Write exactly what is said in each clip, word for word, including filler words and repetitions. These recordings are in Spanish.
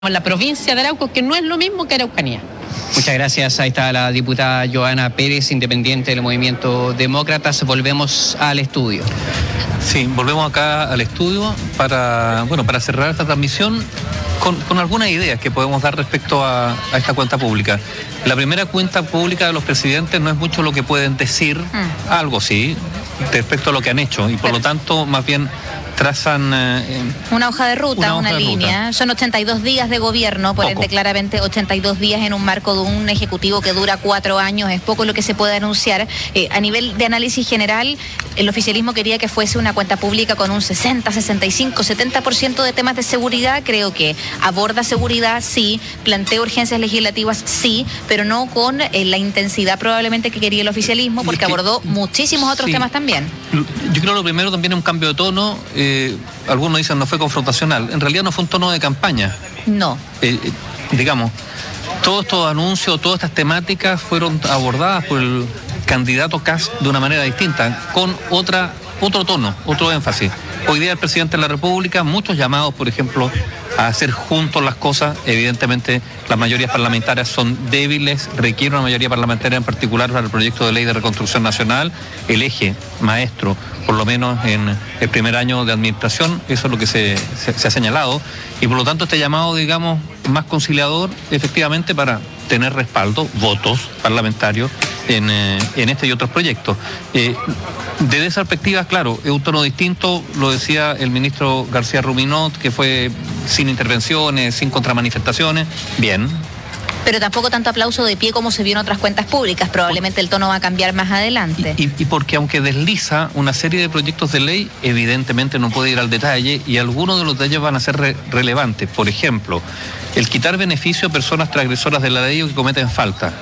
la provincia de Arauco, que no es lo mismo que Araucanía. Muchas gracias. Ahí está la diputada Joana Pérez, independiente del Movimiento Demócratas. Volvemos al estudio. Sí, volvemos acá al estudio para, bueno, para cerrar esta transmisión con, con algunas ideas que podemos dar respecto a, a esta cuenta pública. La primera cuenta pública de los presidentes no es mucho lo que pueden decir, mm. algo sí, respecto a lo que han hecho, y por Pero... lo tanto, más bien trazan eh, una hoja de ruta, una, una de línea. Ruta. Son ochenta y dos días de gobierno, por poco. ende claramente ochenta y dos días en un marco de un ejecutivo que dura cuatro años, es poco lo que se puede anunciar. Eh, a nivel de análisis general, el oficialismo quería que fuese una cuenta pública con un sesenta, sesenta y cinco, setenta por ciento de temas de seguridad. Creo que aborda seguridad, sí, plantea urgencias legislativas, sí, pero no con eh, la intensidad probablemente que quería el oficialismo, porque que, abordó muchísimos otros sí. temas también. Yo creo que lo primero también es un cambio de tono. Eh, Eh, algunos dicen no fue confrontacional, en realidad no fue un tono de campaña. No. Eh, eh, digamos, todos estos anuncios, todas estas temáticas fueron abordadas por el candidato Kast de una manera distinta, con otra, otro tono, otro énfasis. Hoy día el presidente de la República, muchos llamados, por ejemplo, a hacer juntos las cosas. Evidentemente las mayorías parlamentarias son débiles, requieren una mayoría parlamentaria en particular para el proyecto de ley de reconstrucción nacional. El eje maestro, por lo menos en el primer año de administración, eso es lo que se, se, se ha señalado, y por lo tanto este llamado, digamos, más conciliador, efectivamente, para tener respaldo, votos parlamentarios en, eh, en este y otros proyectos. Eh, desde esa perspectiva, claro, es un tono distinto, lo decía el ministro García Ruminot, que fue sin intervenciones, sin contramanifestaciones, bien. Pero tampoco tanto aplauso de pie como se vio en otras cuentas públicas. Probablemente el tono va a cambiar más adelante. Y, y, y porque aunque desliza una serie de proyectos de ley, evidentemente no puede ir al detalle, y algunos de los detalles van a ser re relevantes. Por ejemplo, el quitar beneficio a personas transgresoras de la ley o que cometen falta.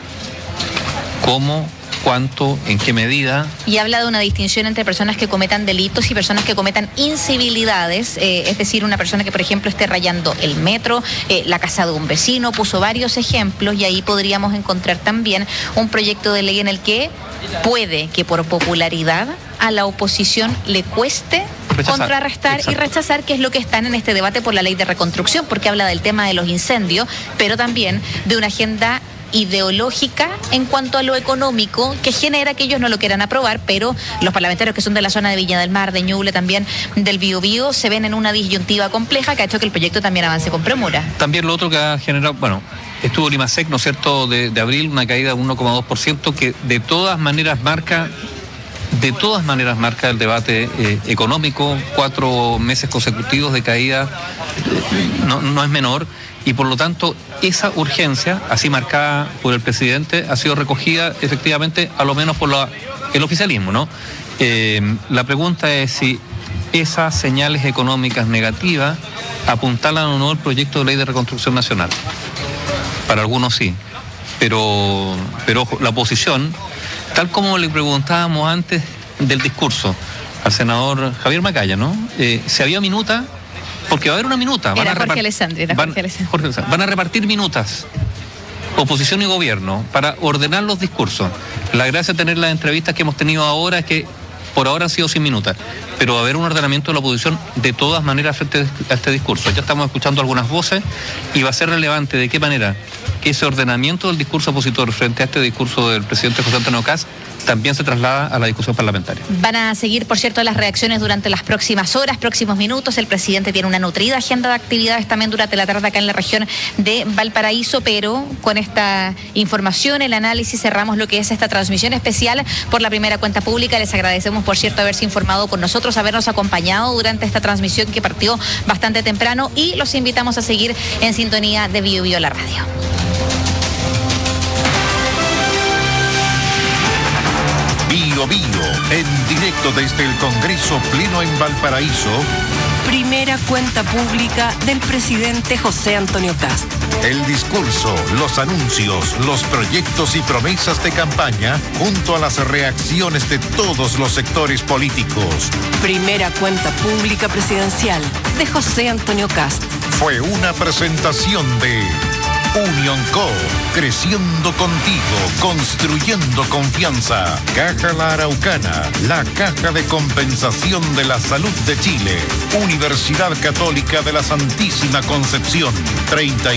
¿Cómo? ¿Cuánto? ¿En qué medida? Y habla de una distinción entre personas que cometan delitos y personas que cometan incivilidades, eh, es decir, una persona que, por ejemplo, esté rayando el metro, eh, la casa de un vecino. Puso varios ejemplos, y ahí podríamos encontrar también un proyecto de ley en el que puede que por popularidad a la oposición le cueste rechazar, contrarrestar exacto. y rechazar, que es lo que están en este debate por la ley de reconstrucción, porque habla del tema de los incendios, pero también de una agenda ideológica en cuanto a lo económico que genera que ellos no lo quieran aprobar, pero los parlamentarios que son de la zona de Viña del Mar, de Ñuble, también del Biobío, se ven en una disyuntiva compleja que ha hecho que el proyecto también avance con premura. También lo otro que ha generado, bueno, estuvo el IMASEC, ¿no es cierto?, de, de abril, una caída de uno coma dos por ciento, que de todas maneras marca de todas maneras marca el debate eh, económico. Cuatro meses consecutivos de caída eh, no, no es menor, y por lo tanto esa urgencia, así marcada por el presidente, ha sido recogida efectivamente, a lo menos por la, el oficialismo, ¿no? Eh, la pregunta es si esas señales económicas negativas apuntalan o no el proyecto de ley de reconstrucción nacional. Para algunos sí, pero, pero la oposición, tal como le preguntábamos antes del discurso al senador Javier Macaya, ¿no? Eh, si había minuta, porque va a haber una minuta. Van era a Jorge Alessandri, era van, Jorge Alessandri. Jorge Alessandri. Van a repartir minutas, oposición y gobierno, para ordenar los discursos. La gracia de tener las entrevistas que hemos tenido ahora es que por ahora han sido sin minutas, pero va a haber un ordenamiento de la oposición de todas maneras frente a este discurso. Ya estamos escuchando algunas voces, y va a ser relevante de qué manera que ese ordenamiento del discurso opositor frente a este discurso del presidente José Antonio Kast también se traslada a la discusión parlamentaria. Van a seguir, por cierto, las reacciones durante las próximas horas, próximos minutos. El presidente tiene una nutrida agenda de actividades también durante la tarde acá en la región de Valparaíso, pero con esta información, el análisis, cerramos lo que es esta transmisión especial por la primera cuenta pública. Les agradecemos, por cierto, haberse informado con nosotros, habernos acompañado durante esta transmisión que partió bastante temprano, y los invitamos a seguir en sintonía de Bio Bio la radio. Bio Bio, en directo desde el Congreso Pleno en Valparaíso. Primera cuenta pública del presidente José Antonio Kast. El discurso, los anuncios, los proyectos y promesas de campaña, junto a las reacciones de todos los sectores políticos. Primera cuenta pública presidencial de José Antonio Kast. Fue una presentación de Unión Co, creciendo contigo, construyendo confianza. Caja La Araucana, la caja de compensación de la salud de Chile. Universidad Católica de la Santísima Concepción, treinta